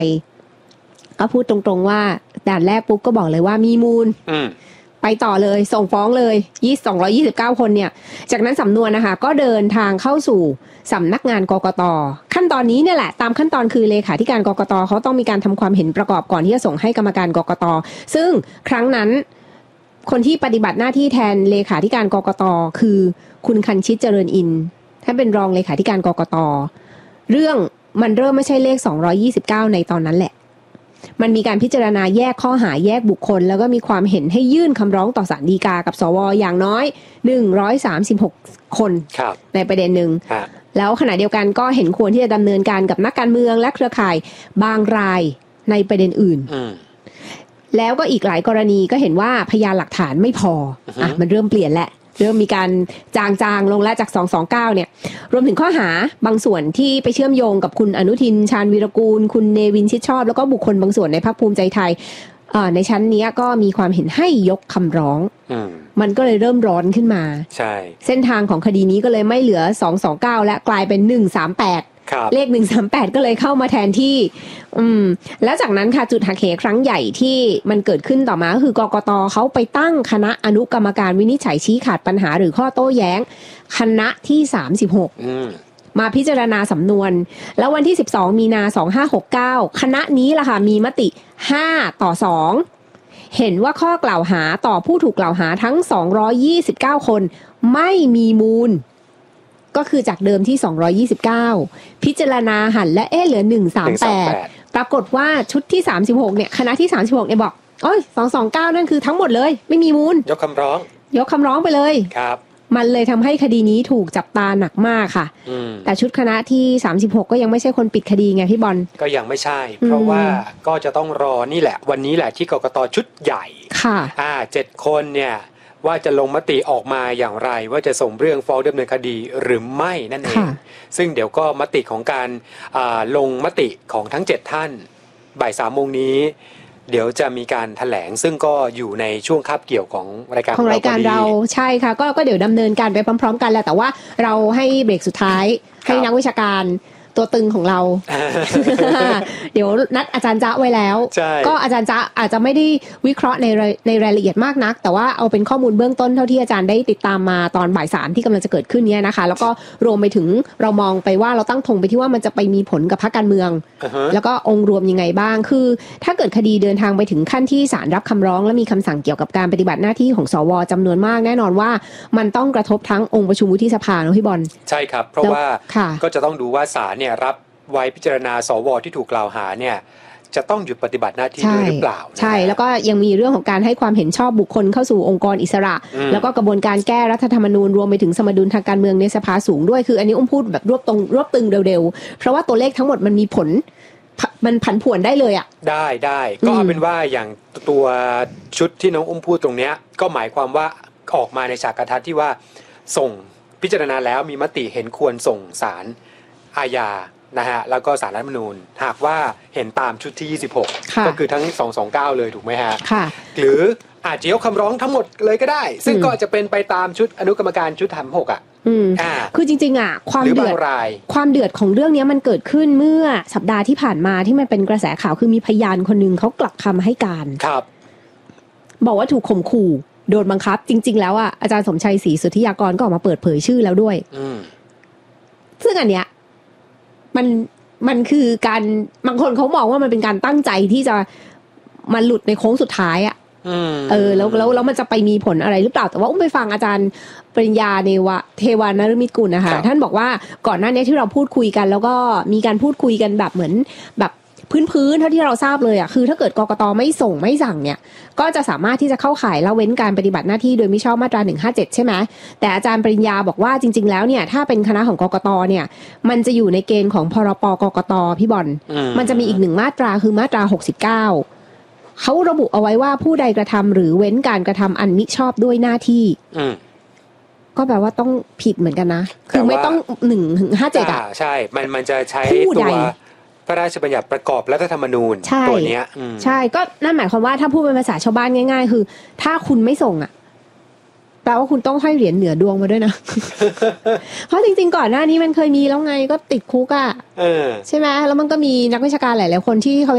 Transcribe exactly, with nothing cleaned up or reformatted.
ก็พูดตรงๆว่าด่านแรกปุ๊บก็บอกเลยว่ามีมูลไปต่อเลยส่งฟ้องเลยสองร้อยยี่สิบเก้าคนเนี่ยจากนั้นสำนวนนะคะก็เดินทางเข้าสู่สำนักงานกกต.ขั้นตอนนี้เนี่ยแหละตามขั้นตอนคือเลขาธิการกกต.เขาต้องมีการทำความเห็นประกอบก่อนที่จะส่งให้กรรมการกกต.ซึ่งครั้งนั้นคนที่ปฏิบัติหน้าที่แทนเลขาธิการกกต.คือคุณคันชิตเจริญอินทร์ท่านเป็นรองเลขาธิการกกต.เรื่องมันเริ่มไม่ใช่เลขสองร้อยยี่สิบเก้าในตอนนั้นแหละมันมีการพิจารณาแยกข้อหาแยกบุคคลแล้วก็มีความเห็นให้ยื่นคำร้องต่อศาลฎีกากับสวอย่างน้อยหนึ่งร้อยสามสิบหกคนในประเด็นหนึ่งแล้วขณะเดียวกันก็เห็นควรที่จะดำเนินการกับนักการเมืองและเครือข่ายบางรายในประเด็นอื่นแล้วก็อีกหลายกรณีก็เห็นว่าพยานหลักฐานไม่พออ่ะมันเริ่มเปลี่ยนแหละเริ่มมีการจางๆลงแล้วจากสองร้อยยี่สิบเก้าเนี่ยรวมถึงข้อหาบางส่วนที่ไปเชื่อมโยงกับคุณอนุทินชาญวีรกูลคุณเนวินชิดชอบแล้วก็บุคคลบางส่วนในพรรคภูมิใจไทยในชั้นนี้ก็มีความเห็นให้ยกคำร้องมันก็เลยเริ่มร้อนขึ้นมาใช่เส้นทางของคดีนี้ก็เลยไม่เหลือสองร้อยยี่สิบเก้าและกลายเป็นหนึ่งร้อยสามสิบแปดเลขหนึ่งร้อยสามสิบแปดก็เลยเข้ามาแทนที่อืมแล้วจากนั้นค่ะจุดหักเหครั้งใหญ่ที่มันเกิดขึ้นต่อมาก็คือกกต.เขาไปตั้งคณะอนุกรรมการวินิจฉัยชี้ขาดปัญหาหรือข้อโต้แย้งคณะที่สามสิบหกอืมมาพิจารณาสำนวนแล้ววันที่สิบสองมีนาสองพันห้าร้อยหกสิบเก้าคณะนี้ล่ะค่ะมีมติห้าต่อสองเห็นว่าข้อกล่าวหาต่อผู้ถูกกล่าวหาทั้งสองร้อยยี่สิบเก้าคนไม่มีมูลก็คือจากเดิมที่สองร้อยยี่สิบเก้าพิจารณาหันและเอ๊ะเหลือหนึ่งร้อยสามสิบแปดปรากฏว่าชุดที่สามสิบหกเนี่ยคณะที่สามสิบหกเนี่ยบอกโอ้ยสองร้อยยี่สิบเก้านั่นคือทั้งหมดเลยไม่มีมูลยกคำร้องยกคำร้องไปเลยครับมันเลยทำให้คดีนี้ถูกจับตาหนักมากค่ะแต่ชุดคณะที่สามสิบหกก็ยังไม่ใช่คนปิดคดีไงพี่บอลก็ยังไม่ใช่เพราะว่าก็จะต้องรอนี่แหละวันนี้แหละที่กกต.ชุดใหญ่ค่ะอ่าเจ็ดคนเนี่ยว่าจะลงมติออกมาอย่างไรว่าจะส่งเรื่องฟ้องดำเนินคดีหรือไม่นั่นเองซึ่งเดี๋ยวก็มติของการลงมติของทั้งเจ็ดท่านบ่ายสามโมงนี้เดี๋ยวจะมีการแถลงซึ่งก็อยู่ในช่วงคาบเกี่ยวของรายการของรายการเราใช่ค่ะก็ก็เดี๋ยวดำเนินการไปพร้อมๆกันแหละแต่ว่าเราให้เบรกสุดท้ายให้นักวิชาการตัวตึงของเรา เดี๋ยวนัดอาจารย์จ๊ะไว้แล้วก็อาจารย์จ๊ะอาจจะไม่ได้วิเคราะห์ในในรายละเอียดมากนักแต่ว่าเอาเป็นข้อมูลเบื้องต้นเท่าที่อาจารย์ได้ติดตามมาตอนบ่ายสามที่กำลังจะเกิดขึ้นนี้นะคะแล้วก็รวมไปถึงเรามองไปว่าเราตั้งธงไปที่ว่ามันจะไปมีผลกับพรรคการเมือง uh-huh. แล้วก็องค์รวมยังไงบ้างคือถ้าเกิดคดีเดินทางไปถึงขั้นที่ศาลรับคำร้องและมีคำสั่งเกี่ยวกับการปฏิบัติหน้าที่ของสวจำนวนมากแน่นอนว่ามันต้องกระทบทั้งองค์ประชุมวุฒิสภานะพี่บอลใช่ครับเพราะว่าก็จะต้องดูว่าศาลเนี่ยรับไว้พิจารณาสวที่ถูกกล่าวหาเนี่ยจะต้องหยุดปฏิบัติหน้าที่ด้วยหรือเปล่าใช่แล้วก็ยังมีเรื่องของการให้ความเห็นชอบบุคคลเข้าสู่องค์กรอิสระแล้วก็กระบวนการแก้รัฐธรรมนูญรวมไปถึงสมดุลทางการเมืองในสภาสูงด้วยคืออันนี้อุ้มพูดแบบรวบตรงรวบตึงเร็วๆเพราะว่าตัวเลขทั้งหมดมันมีผลมันผันผวนได้เลยอ่ะได้ได้ก็เอาเป็นว่าอย่างตัวชุดที่น้องอุ้มพูดตรงเนี้ยก็หมายความว่าออกมาในฉากทัศน์ที่ว่าส่งพิจารณาแล้วมีมติเห็นควรส่งศาลอาญานะฮะแล้วก็ศาลรัฐธรรมนูญหากว่าเห็นตามชุดที่ยี่สิบหกก็คือทั้งสองร้อยยี่สิบเก้าเลยถูกไหมฮะค่ะหรืออาจจะยกคำร้องทั้งหมดเลยก็ได้ซึ่งก็จะเป็นไปตามชุดอนุกรรมการชุดสามสิบหกอ่ะอืมอ่าคือจริงๆอ่ะความเดือดความเดือดของเรื่องนี้มันเกิดขึ้นเมื่อสัปดาห์ที่ผ่านมาที่มันเป็นกระแสข่าวคือมีพยานคนนึงเขากลับคำให้การครับบอกว่าถูกข่มขู่โดนบังคับจริงๆแล้วอ่ะอาจารย์สมชัยศรีสุทธิยากรก็ออกมาเปิดเผยชื่อแล้วด้วยอืมซึ่งอันเนี้ยมันมันคือการบางคนเขามองว่ามันเป็นการตั้งใจที่จะมาหลุดในโค้งสุดท้ายอ่ะเออแล้วแล้วแล้วมันจะไปมีผลอะไรหรือเปล่าแต่ว่าอุ้มไปฟังอาจารย์ปริญญาเนวะเทวานฤมิตกุลนะคะท่านบอกว่าก่อนหน้านี้ที่เราพูดคุยกันแล้วก็มีการพูดคุยกันแบบเหมือนแบบพื้นๆเท่าที่เราทราบเลยอ่ะคือถ้าเกิดกกต.ไม่ส่งไม่สั่งเนี่ยก็จะสามารถที่จะเข้าข่ายละเว้นการปฏิบัติหน้าที่โดยมิชอบมาตราหนึ่งห้าเจ็ดใช่ไหมแต่อาจารย์ปริญญาบอกว่าจริงๆแล้วเนี่ยถ้าเป็นคณะของกกต.เนี่ยมันจะอยู่ในเกณฑ์ของพรปกกต.พี่บอลมันจะมีอีกหนึ่งมาตราคือมาตราหกสิบเก้าเขาระบุเอาไว้ว่าผู้ใดกระทำหรือเว้นการกระทำอันมิชอบด้วยหน้าที่ก็แปลว่าต้องผิดเหมือนกันนะคือไม่ต้องหนึ่งถึงห้าเจ็ดอ่ะใช่มันมันจะใช้ตัวพระราชบัญญัติประกอบรัฐธรรมนูญตัวเนี้ยใช่ก็นั่นหมายความว่าถ้าพูดเป็นภาษาชาวบ้านง่ายๆคือถ้าคุณไม่ส่งอ่ะแปลว่าคุณต้องให้เหรียญเหนือดวงมาด้วยนะ เพราะจริงๆก่อนหน้านี้มันเคยมีแล้วไงก็ติดคุกอ่ะใช่ไหมแล้วมันก็มีนักวิชาการหลายๆคนที่เขา